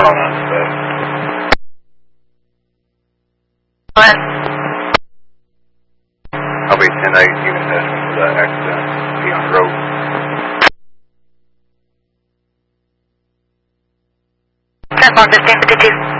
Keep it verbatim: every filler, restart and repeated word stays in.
going on on today? What? I'll be ten eight unit testing for that accident. Be on the road. Transform fifteen fifty-two.